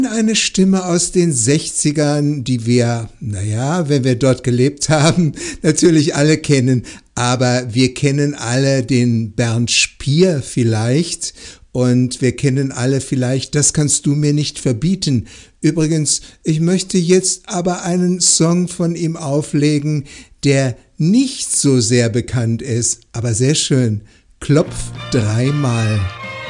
Eine Stimme aus den 60ern, die wir, naja, wenn wir dort gelebt haben, natürlich alle kennen. Aber wir kennen alle den Bernd Spier vielleicht. Und wir kennen alle vielleicht, das kannst du mir nicht verbieten. Übrigens, ich möchte jetzt aber einen Song von ihm auflegen, der nicht so sehr bekannt ist, aber sehr schön. Klopf dreimal.